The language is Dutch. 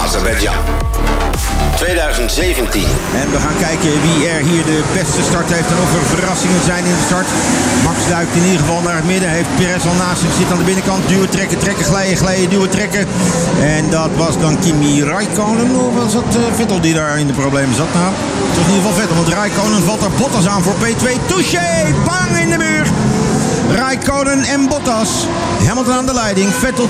Azerbeidzjan. 2017. En we gaan kijken wie er hier de beste start heeft en of er verrassingen zijn in de start. Max duikt in ieder geval naar het midden. Heeft Perez al naast zich, zit aan de binnenkant. Duwen, trekken, glijden, duwen, trekken. En dat was dan Kimi Räikkönen. Of was dat Vettel die daar in de problemen zat? Nou, het was in ieder geval Vettel, want Räikkönen valt er Bottas aan voor P2. Touché! Bang in de muur! Räikkönen en Bottas. Hamilton aan de leiding. Vettel